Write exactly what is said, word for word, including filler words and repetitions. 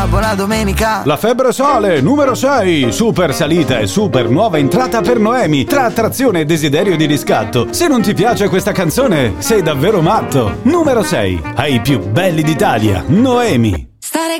buona domenica. La febbre sale, numero sei. Super salita e super nuova entrata per Noemi. Tra attrazione e desiderio di riscatto. Se non ti piace questa canzone, sei davvero matto. Numero sei. Ai più belli d'Italia, Noemi.